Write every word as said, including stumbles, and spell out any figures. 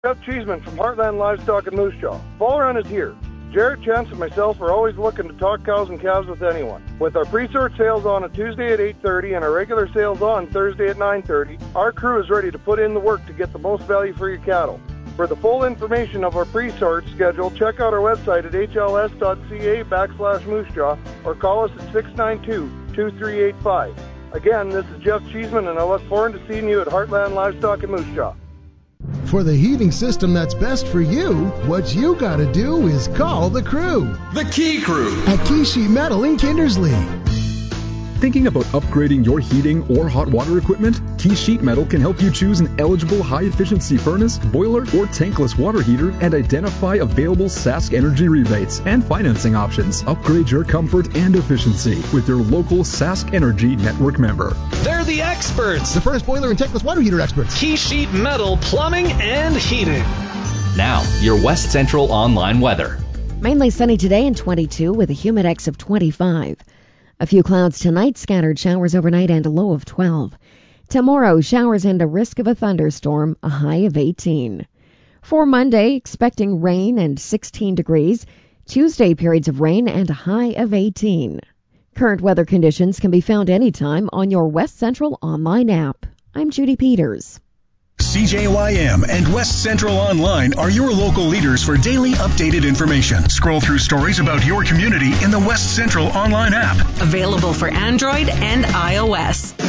Jeff Cheeseman from Heartland Livestock in Moose Jaw. Fall run is here. Jarrett, Chance, and myself are always looking to talk cows and calves with anyone. With our pre-sort sales on a Tuesday at eight thirty and our regular sales on Thursday at nine thirty, our crew is ready to put in the work to get the most value for your cattle. For the full information of our pre-sort schedule, check out our website at h l s dot c a backslash moose jaw or call us at six nine two, two three eight five. Again, this is Jeff Cheeseman, and I look forward to seeing you at Heartland Livestock in Moose Jaw. For the heating system that's best for you, what you gotta do is call the crew. The Key Crew at Key Sheet Metal in Kindersley. Thinking about upgrading your heating or hot water equipment? Key Sheet Metal can help you choose an eligible high-efficiency furnace, boiler, or tankless water heater and identify available Sask Energy rebates and financing options. Upgrade your comfort and efficiency with your local Sask Energy Network member. They're the experts. The furnace, boiler, and tankless water heater experts. Key Sheet Metal Plumbing and Heating. Now, your West Central Online weather. Mainly sunny today and twenty-two with a humidex of twenty-five. A few clouds tonight, scattered showers overnight and a low of twelve. Tomorrow, showers and a risk of a thunderstorm, a high of eighteen. For Monday, expecting rain and sixteen degrees. Tuesday, periods of rain and a high of eighteen. Current weather conditions can be found anytime on your West Central Online app. I'm Judy Peters. C J Y M and West Central Online are your local leaders for daily updated information. Scroll through stories about your community in the West Central Online app. Available for Android and iOS.